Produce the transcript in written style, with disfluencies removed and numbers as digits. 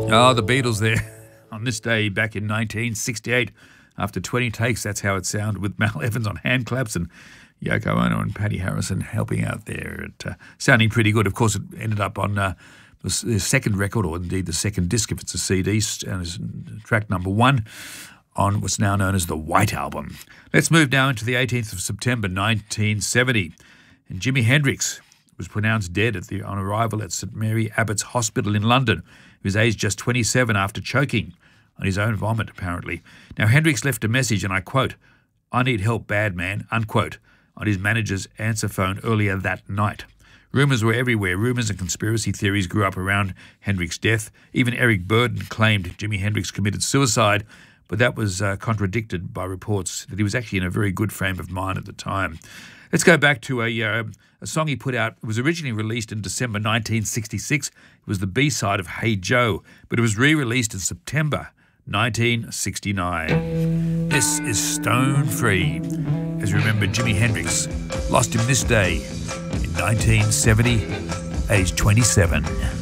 Oh, the Beatles there on this day back in 1968. After 20 takes, that's how it sounded, with Mal Evans on hand claps and Yoko Ono and Patty Harrison helping out there. Sounding pretty good. Of course, it ended up on the second record, or indeed the second disc if it's a CD, and it's track number 1 on what's now known as the White Album. Let's move now into the 18th of September 1970. And Jimi Hendrix was pronounced dead on arrival at St Mary Abbott's Hospital in London. He was aged just 27 after choking on his own vomit, apparently. Now, Hendrix left a message, and I quote, "I need help bad, man," unquote, on his manager's answer phone earlier that night. Rumours were everywhere. Rumours and conspiracy theories grew up around Hendrix's death. Even Eric Burden claimed Jimi Hendrix committed suicide, but that was contradicted by reports that he was actually in a very good frame of mind at the time. Let's go back to a song he put out. It was originally released in December 1966. It was the B-side of Hey Joe, but it was re-released in September 1969. This is Stone Free. As you remember, Jimi Hendrix lost him this day in 1970, aged 27.